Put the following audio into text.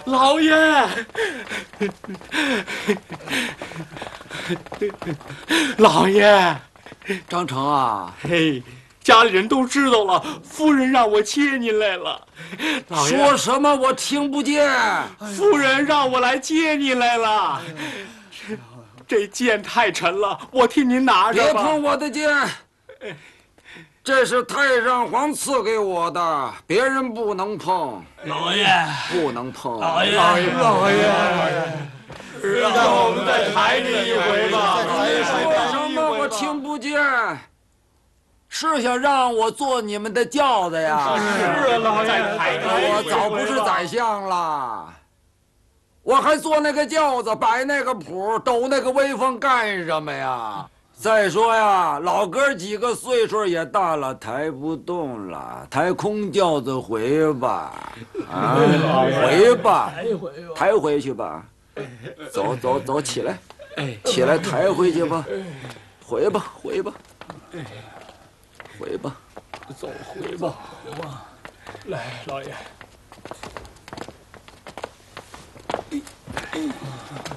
老爷，老爷， 张成啊， 嘿，家里人都知道了，夫人让我接您来了。老爷， 说什么我听不见。 夫人让我来接您来了。这剑太沉了，我替您拿着吧。 别碰我的剑，这是太上皇赐给我的，别人不能碰。 老爷， 不能碰。 老爷， 老爷，让我们再抬您一回吧。 说什么我听不见。是想让我做你们的轿子呀？ 是啊，老爷， 我早不是宰相了，我还做那个轿子，摆那个谱，抖那个威风干什么呀？再说呀，老哥几个岁数也大了，抬不动了，抬空轿子回吧，啊，回吧，抬回去吧，走走走，起来，起来，抬回去吧，回吧，回吧，回吧， 走回吧。来，老爷。